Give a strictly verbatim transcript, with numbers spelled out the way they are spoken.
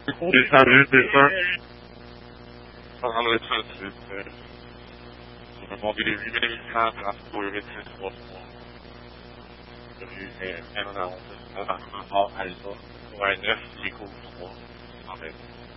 C'est ça, juste c'est ça. Par le principe, euh, on a vendu les huit mille cinq cents pour le médecin trois mois. Et un an, un an, also, pour un neuf, qui couvre trois, en fait.